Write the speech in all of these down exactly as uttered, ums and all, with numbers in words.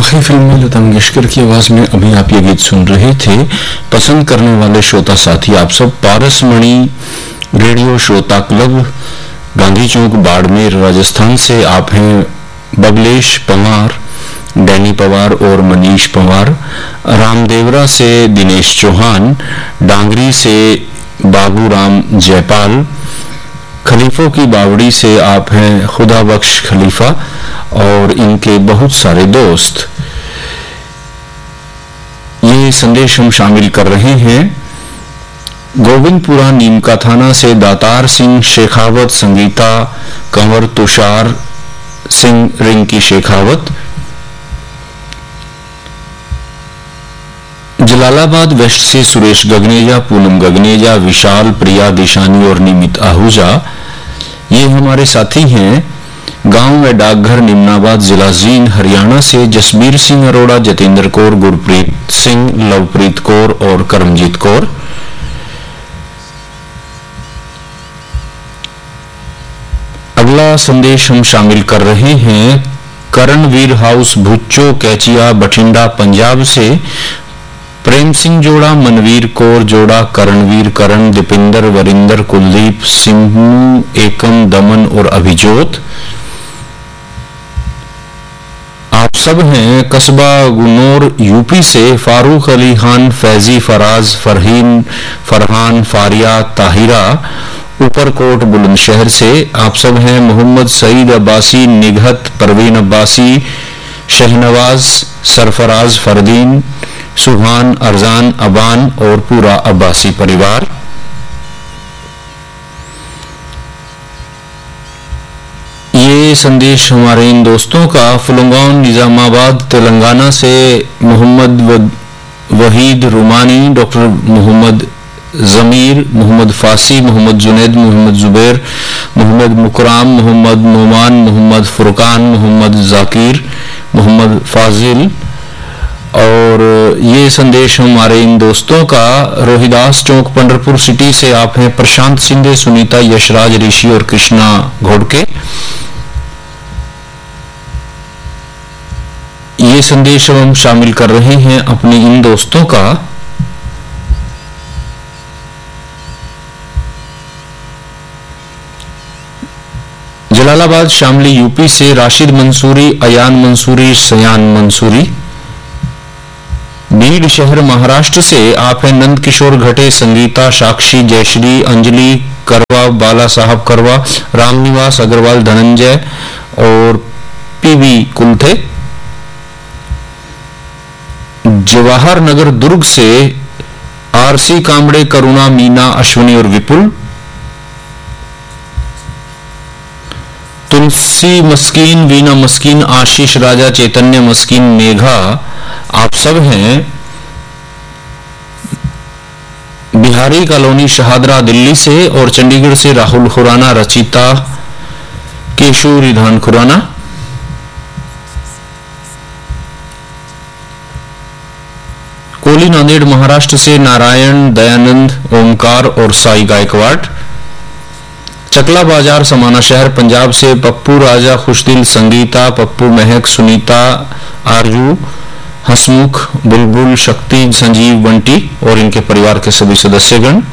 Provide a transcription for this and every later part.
आखिरी फिल्म में लता मंगेशकर की आवाज में अभी आप ये गीत सुन रहे थे। पसंद करने वाले श्रोता साथी आप सब, पारस मणि रेडियो श्रोता क्लब, गांधी चौक, बाड़मेर, राजस्थान से आप हैं बबलेश पवार, डैनी पवार और मनीष पवार। रामदेवरा से दिनेश चौहान, डांगरी से बाबूराम जयपाल, खलीफों की बावड़ी से आप हैं खुदा बख्श खलीफा और इनके बहुत सारे दोस्त। ये संदेश हम शामिल कर रहे हैं गोविंदपुरा नीमका थाना से दातार सिंह शेखावत, संगीता कंवर, तुषार सिंह, रिंकी शेखावत। जलालाबाद वेस्ट से सुरेश गगनेजा, पूनम गगनेजा, विशाल, प्रिया दिशानी और निमित आहूजा, ये हमारे साथी हैं। गांव व डाकघर निम्नाबाद, जिला जींद, हरियाणा से जसबीर सिंह अरोड़ा, जतेंद्र कौर, गुरप्रीत सिंह, लवप्रीत कौर और करमजीत कौर। अगला संदेश हम शामिल कर रहे हैं करणवीर हाउस, भुच्चो, कैचिया, बठिंडा, पंजाब से प्रेम सिंह जोड़ा, मनवीर कौर जोड़ा, करणवीर, करण, दीपिंदर, वरिंदर, कुलदीप, सिंह, एकम, दमन और अभिजोत। आप सब हैं कस्बा गुन्नौर यूपी से फारूक अली खान, फैजी, फराज, फरहीन, फरहान, फारिया, ताहिरा, ऊपरकोट बुलंदशहर से। आप सब हैं मोहम्मद सईद अब्बासी, निगहत, परवीन अब्बासी, शहनवाज, सरफराज, फरदीन, सुहान, अरजान, अबान और पूरा अब्बासी परिवार। ये संदेश हमारे इन दोस्तों का फुलंगांव निजामाबाद तेलंगाना से मोहम्मद वहीद रुमानी, डॉक्टर मोहम्मद जमीर, मोहम्मद फासी, मोहम्मद जुनैद, मोहम्मद जुबैर, मोहम्मद मुकराम, मोहम्मद नोमान, मोहम्मद फुरकान, मोहम्मद जाकिर, मोहम्मद फाजिल। और ये संदेश हमारे इन दोस्तों का रोहिदास चौक पंडरपुर सिटी से आप हैं प्रशांत सिंधे, सुनीता, यशराज, ऋषि और कृष्णा घोड़के। ये संदेश हम शामिल कर रहे हैं अपने इन दोस्तों का जलालाबाद शामली यूपी से राशिद मंसूरी, अयान मंसूरी, सयान मंसूरी। बीड शहर महाराष्ट्र से आप हैं नंद किशोर घटे, संगीता, साक्षी, जयश्री, अंजलि करवा, बाला साहब करवा, रामनिवास अग्रवाल, धनंजय और पीवी कुलथे। जवाहर नगर दुर्ग से आरसी कामड़े, करुणा, मीना, अश्विनी और विपुल। तुलसी मस्कीन, वीना मस्कीन, आशीष राजा, चैतन्य मस्कीन, मेघा, आप सब हैं बिहारी कॉलोनी शहादरा दिल्ली से। और चंडीगढ़ से राहुल खुराना, रचिता, केशु, रिधान खुराना। कोली नांदेड़ महाराष्ट्र से नारायण, दयानंद, ओमकार और साई गायकवाड़। चकला बाजार समाना शहर पंजाब से पप्पू राजा, खुशदिल, संगीता, पप्पू, महक, सुनीता, आरजू, हसमुख, बुलबुल, शक्ति, संजीव, बंटी और इनके परिवार के सभी सदस्यगण।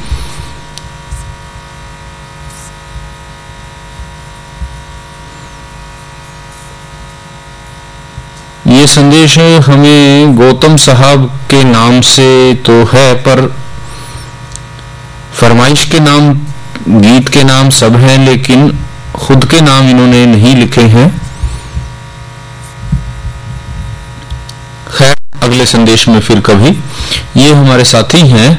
ये संदेश हमें गौतम साहब के नाम से तो है, पर फरमाइश के नाम, गीत के नाम सब हैं, लेकिन खुद के नाम इन्होंने नहीं लिखे हैं। खैर, अगले संदेश में फिर कभी। ये हमारे साथी हैं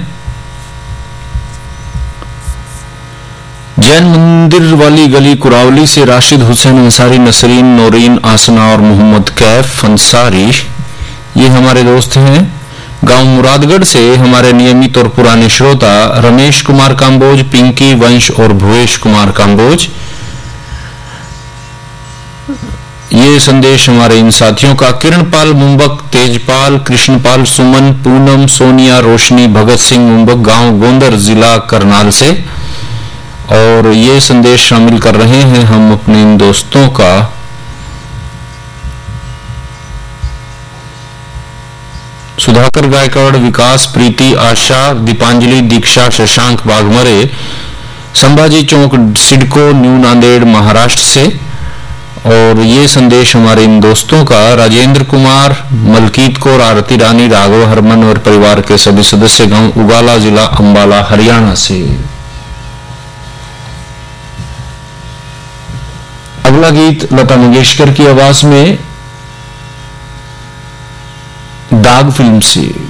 जैन मंदिर वाली गली कुरावली से राशिद हुसैन अंसारी, नसरीन, नौरीन, आसना और मोहम्मद कैफ अंसारी, ये हमारे दोस्त हैं। गांव मुरादगढ़ से हमारे नियमित और पुराने श्रोता रमेश कुमार काम्बोज, पिंकी, वंश और भुवेश कुमार काम्बोज। ये संदेश हमारे इन साथियों का किरणपाल मुंबक, तेजपाल, कृष्णपाल, सुमन, पूनम, सोनिया, रोशनी, भगत सिंह मुंबक, गांव गोंदर, जिला करनाल से। और ये संदेश शामिल कर रहे हैं हम अपने इन दोस्तों का सुधाकर गायकवाड़, विकास, प्रीति, आशा, दीपांजलि, दीक्षा, शशांक बाघमरे, संभाजी चौक, सिडको, न्यू नांदेड़, महाराष्ट्र से। और ये संदेश हमारे इन दोस्तों का राजेंद्र कुमार, मलकीत कौर, आरती रानी, राघव हरमन और परिवार के सभी सदस्य, गांव उगाला, जिला अंबाला, हरियाणा से। अगला गीत लता मंगेशकर की आवाज में दाग फिल्म से।